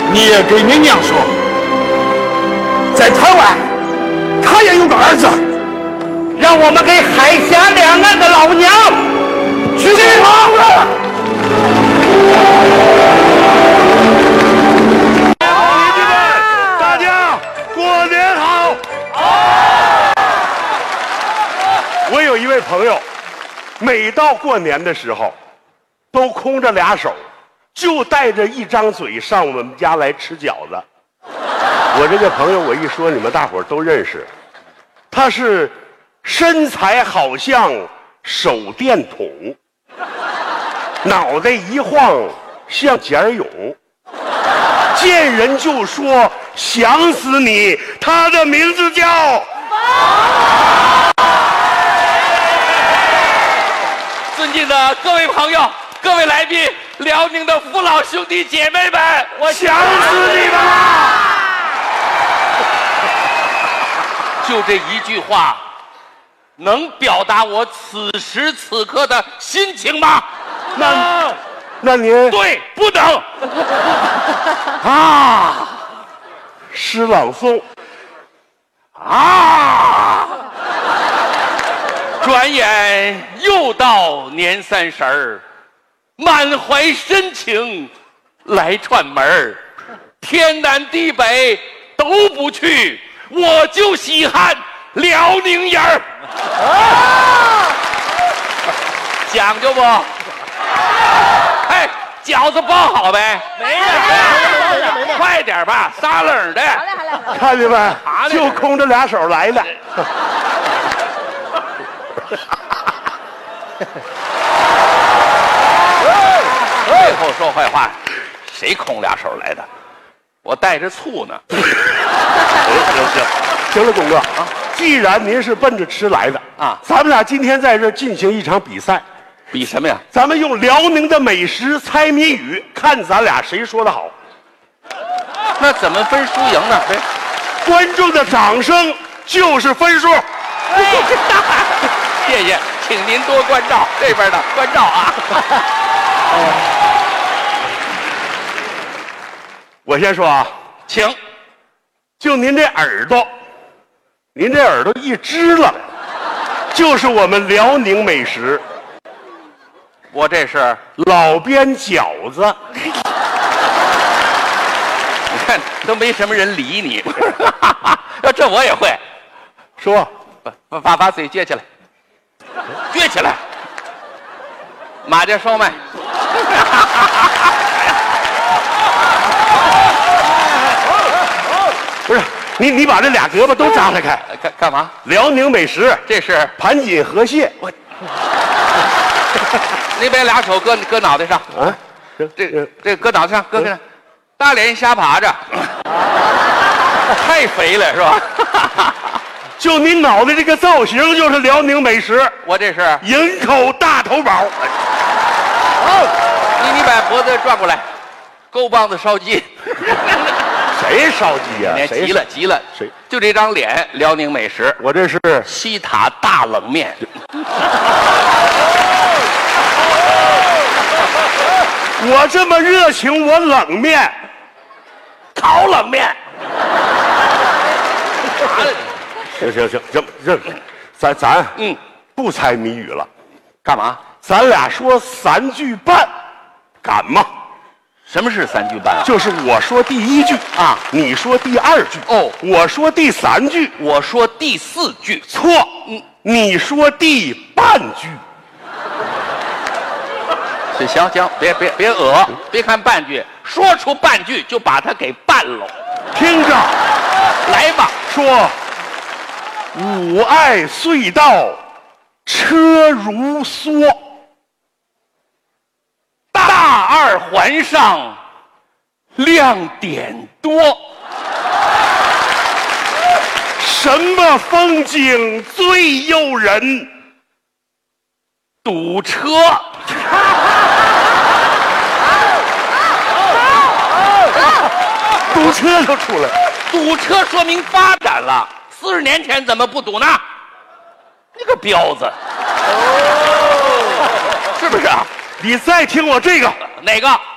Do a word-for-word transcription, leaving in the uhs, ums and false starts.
你也给你娘说，在台湾，他也有个儿子， 让我们给海峡两岸的老娘去好了。 邻居们，大家过年好！我有一位朋友，每到过年的时候，都空着俩手，就带着一张嘴上我们家来吃饺子。我这个朋友，我一说你们大伙儿都认识，他是身材好像手电筒，脑袋一晃像茧蛹，见人就说想死你。他的名字叫尊敬的各位朋友、各位来宾、辽宁的父老兄弟姐妹们，我想死你们了！ 就这一句话，能表达我此时此刻的心情吗？ 那那您对，不能啊，诗朗诵啊。 转眼又到年三十儿，满怀深情来串门儿，天南地北都不去，我就稀罕辽宁人儿。啊、讲究不？哎，饺子包好呗？没有，快点吧，撒冷的。 好嘞，好嘞，好嘞。 看见没？就空着俩手来的。 背后说坏话，谁空俩手来的？我带着醋呢。 行行行，行了，董哥啊，既然您是奔着吃来的啊， 咱们俩今天在这进行一场比赛， 比什么呀？ 咱们用辽宁的美食猜谜语，看咱俩谁说的好。 那怎么分输赢呢？ 观众的掌声就是分数。 谢谢，请您多关照这边的关照啊。 我先说啊， 请。 就您这耳朵，您这耳朵一支了，就是我们辽宁美食。 我这是老边饺子。 你看都没什么人理你。这我也会。 说， 把把把嘴撅起来，撅起来。马家烧麦。 不是你，你把这俩胳膊都张开开， 干干嘛？ 辽宁美食， 这是盘锦河蟹。 我，你把俩手搁搁脑袋上啊， 这个这个搁脑袋上，搁搁，大脸瞎趴着，太肥了是吧？ 就你脑袋这个造型就是辽宁美食。 我这是营口大头宝。 你你把脖子转过来，勾棒子烧鸡。 谁烧鸡呀？谁急了急了？ 谁？ 就这张脸，辽宁美食。 我这是西塔大冷面。 我这么热情，我冷面， 烤冷面。 行行行行行，咱咱嗯不猜谜语了， 干嘛？ 咱俩说三句半，敢吗？ 什么是三句半啊？ 就是我说第一句啊， 你说第二句， 哦， 我说第三句， 我说第四句， 错，嗯，你说第半句。 行行行，别别别讹，别看半句，说出半句就把它给办喽。 听着， 来吧， 说五爱隧道车如梭， 大二环上亮点多， 什么风景最诱人？ 堵车。 堵车都出来， 堵车说明发展了。四十年前怎么不堵呢？你个彪子，是不是啊？ 你再听我这个， 哪个？